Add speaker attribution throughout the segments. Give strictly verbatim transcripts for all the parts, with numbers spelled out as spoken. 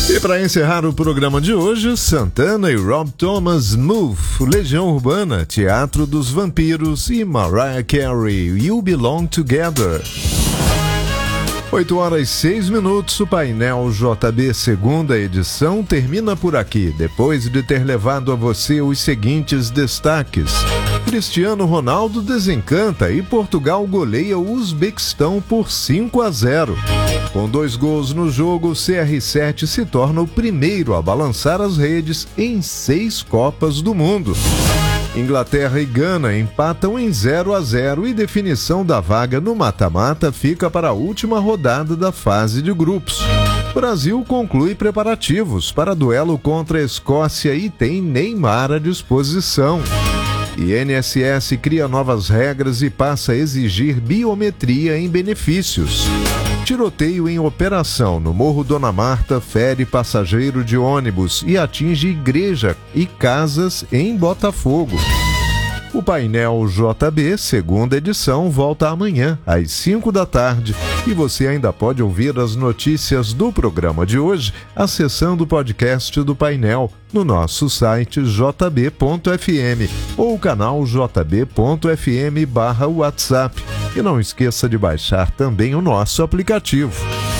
Speaker 1: E para encerrar o programa de hoje, Santana e Rob Thomas, Move, Legião Urbana, Teatro dos Vampiros e Mariah Carey, You Belong Together. oito horas e seis minutos, o painel J B segunda edição termina por aqui, depois de ter levado a você os seguintes destaques. Cristiano Ronaldo desencanta e Portugal goleia o Uzbequistão por cinco a zero. Com dois gols no jogo, o C R sete se torna o primeiro a balançar as redes em seis Copas do Mundo. Inglaterra e Gana empatam em zero a zero e definição da vaga no mata-mata fica para a última rodada da fase de grupos. Brasil conclui preparativos para duelo contra a Escócia e tem Neymar à disposição. I N S S cria novas regras e passa a exigir biometria em benefícios. Tiroteio em operação no Morro Dona Marta fere passageiro de ônibus e atinge igreja e casas em Botafogo. O painel J B, segunda edição, volta amanhã, às cinco da tarde. E você ainda pode ouvir as notícias do programa de hoje acessando o podcast do painel no nosso site j b ponto f m ou o canal j b ponto f m barra WhatsApp. E não esqueça de baixar também o nosso aplicativo.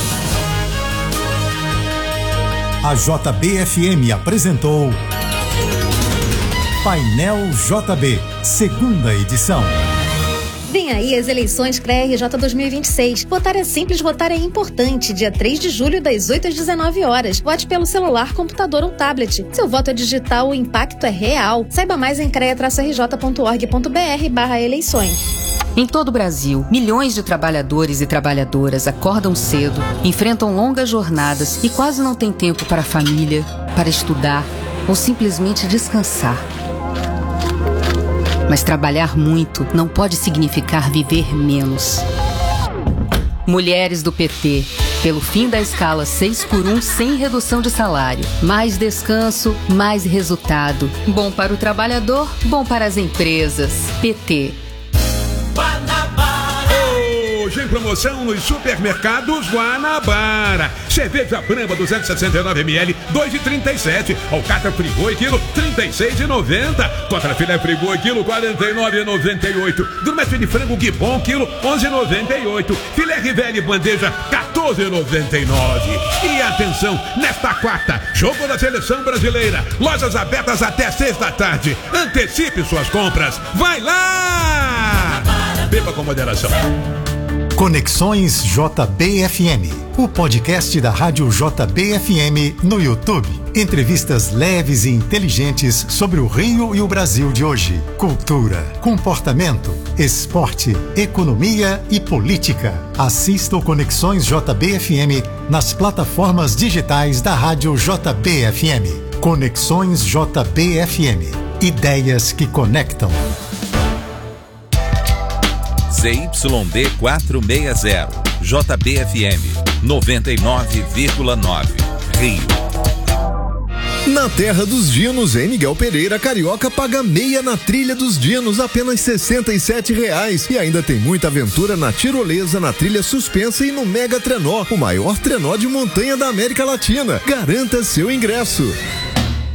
Speaker 2: A J B F M apresentou Painel J B, segunda edição.
Speaker 3: Vem aí as eleições C R E R J dois mil e vinte e seis. Votar é simples, votar é importante. Dia três de julho, das oito às dezenove horas. Vote pelo celular, computador ou tablet. Seu voto é digital, o impacto é real. Saiba mais em crea r j ponto org ponto b r barra eleições.
Speaker 4: Em todo o Brasil, milhões de trabalhadores e trabalhadoras acordam cedo, enfrentam longas jornadas e quase não têm tempo para a família, para estudar ou simplesmente descansar. Mas trabalhar muito não pode significar viver menos. Mulheres do P T, pelo fim da escala seis por um sem redução de salário. Mais descanso, mais resultado. Bom para o trabalhador, bom para as empresas. P T.
Speaker 5: Hoje em promoção nos supermercados Guanabara. Cerveja Brahma duzentos e sessenta e nove mililitros, dois reais e trinta e sete centavos. Alcatra Frigoi, quilo, trinta e seis reais e noventa centavos. Contra filé Frigoi, quilo, quarenta e nove reais e noventa e oito centavos. Drumete de frango Guibon, quilo, onze reais e noventa e oito centavos. Filé Rivelli bandeja, quatorze reais e noventa e nove centavos. E atenção, nesta quarta, jogo da seleção brasileira. Lojas abertas até seis da tarde. Antecipe suas compras. Vai lá! Beba com moderação.
Speaker 2: Conexões J B F M, o podcast da Rádio J B F M no YouTube. Entrevistas leves e inteligentes sobre o Rio e o Brasil de hoje. Cultura, comportamento, esporte, economia e política. Assista o Conexões J B F M nas plataformas digitais da Rádio J B F M. Conexões J B F M. Ideias que conectam.
Speaker 6: Z Y D quatrocentos e sessenta, J B F M, noventa e nove vírgula nove, Rio.
Speaker 1: Na Terra dos Dinos, em Miguel Pereira, carioca paga meia na trilha dos Dinos, apenas sessenta e sete reais. E ainda tem muita aventura na tirolesa, na trilha suspensa e no Mega Trenó, o maior trenó de montanha da América Latina. Garanta seu ingresso.